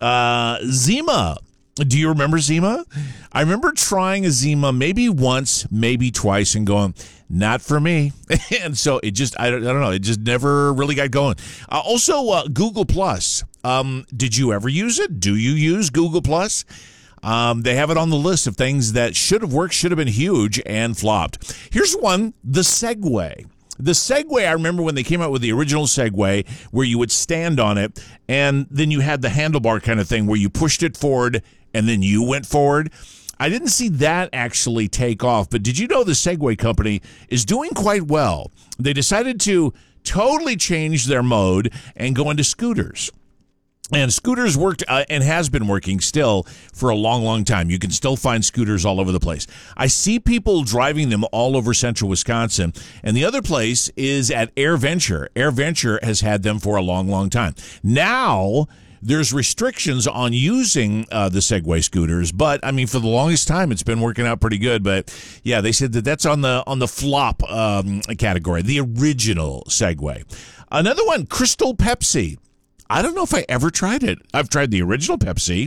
Zima. Do you remember Zima? I remember trying a Zima maybe once, maybe twice, and going, not for me. And so it just, I don't know, it just never really got going. Also, Google Plus. Did you ever use it? Do you use Google Plus? They have it on the list of things that should have worked, should have been huge, and flopped. Here's one, the Segway. The Segway, I remember when they came out with the original Segway, where you would stand on it, and then you had the handlebar kind of thing where you pushed it forward, and then you went forward. I didn't see that actually take off, but did you know the Segway company is doing quite well? They decided to totally change their mode and go into scooters. And scooters worked and has been working still for a long, long time. You can still find scooters all over the place. I see people driving them all over central Wisconsin. And the other place is at AirVenture. AirVenture has had them for a long, long time. Now, there's restrictions on using the Segway scooters, but I mean, for the longest time, it's been working out pretty good. But yeah, they said that that's on the flop category, the original Segway. Another one, Crystal Pepsi. I don't know if I ever tried it. I've tried the original Pepsi,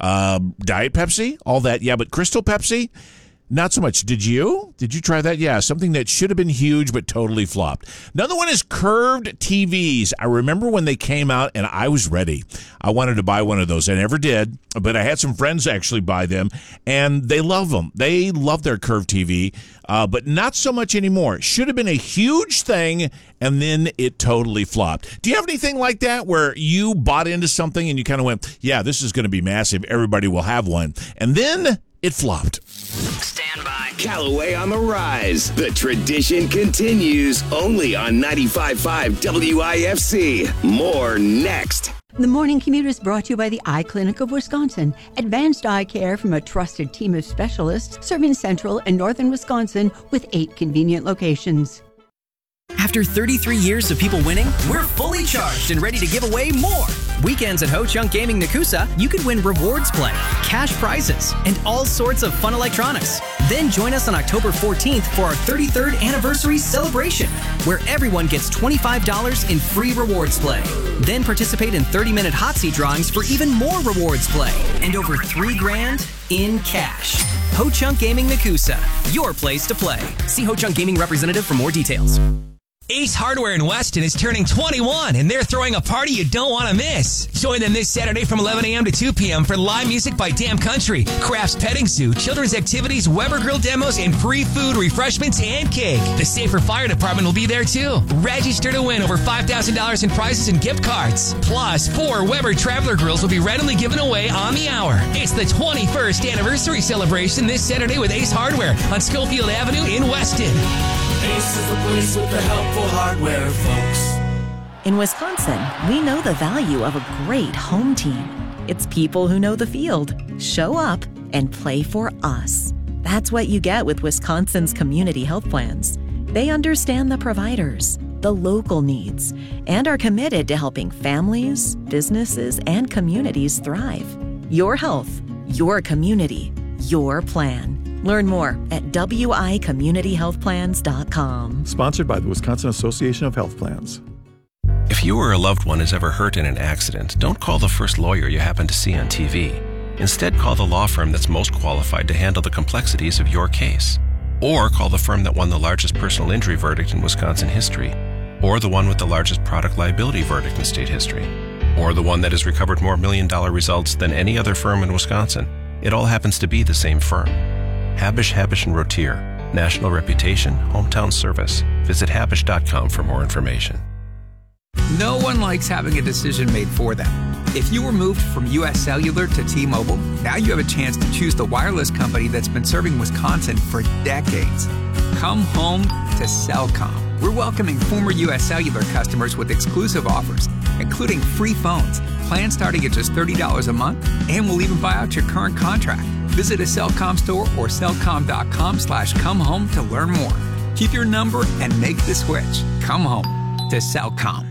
Diet Pepsi, all that. Yeah, but Crystal Pepsi, not so much. Did you? Did you try that? Yeah, something that should have been huge but totally flopped. Another one is curved TVs. I remember when they came out and I was ready. I wanted to buy one of those. I never did, but I had some friends actually buy them, and they love them. They love their curved TV, but not so much anymore. Should have been a huge thing, and then it totally flopped. Do you have anything like that where you bought into something and you kind of went, yeah, this is going to be massive. Everybody will have one. And then it flopped. Stand by. Callaway on the rise. The tradition continues only on 95.5 WIFC. More next. The Morning Commute is brought to you by the Eye Clinic of Wisconsin. Advanced eye care from a trusted team of specialists serving central and northern Wisconsin with 8 convenient locations. After 33 years of people winning, we're fully charged and ready to give away more. Weekends at Ho Chunk Gaming Nakusa, you could win rewards play, cash prizes, and all sorts of fun electronics. Then join us on October 14th for our 33rd anniversary celebration, where everyone gets $25 in free rewards play. Then participate in 30-minute hot seat drawings for even more rewards play and over $3,000 in cash. Ho Chunk Gaming Nakusa, your place to play. See Ho Chunk Gaming representative for more details. Ace Hardware in Weston is turning 21, and they're throwing a party you don't want to miss. Join them this Saturday from 11 a.m. to 2 p.m. for live music by Damn Country, Crafts Petting Zoo, children's activities, Weber Grill demos, and free food, refreshments, and cake. The Safer Fire Department will be there, too. Register to win over $5,000 in prizes and gift cards. Plus, 4 Weber Traveler Grills will be randomly given away on the hour. It's the 21st anniversary celebration this Saturday with Ace Hardware on Schofield Avenue in Weston. Ace is the place with the helpful hardware, folks. In Wisconsin, we know the value of a great home team. It's people who know the field, show up, and play for us. That's what you get with Wisconsin's community health plans. They understand the providers, the local needs, and are committed to helping families, businesses, and communities thrive. Your health, your community, your plan. Learn more at wicommunityhealthplans.com. Sponsored by the Wisconsin Association of Health Plans. If you or a loved one is ever hurt in an accident, don't call the first lawyer you happen to see on TV. Instead, call the law firm that's most qualified to handle the complexities of your case. Or call the firm that won the largest personal injury verdict in Wisconsin history. Or the one with the largest product liability verdict in state history. Or the one that has recovered more million-dollar results than any other firm in Wisconsin. It all happens to be the same firm. Habush, Habush & Rotier. National reputation, hometown service. Visit Habush.com for more information. No one likes having a decision made for them. If you were moved from U.S. Cellular to T-Mobile, now you have a chance to choose the wireless company that's been serving Wisconsin for decades. Come home to Cellcom. We're welcoming former U.S. Cellular customers with exclusive offers, including free phones, plans starting at just $30 a month, and we'll even buy out your current contract. Visit a Cellcom store or cellcom.com/comehome to learn more. Keep your number and make the switch. Come home to Cellcom.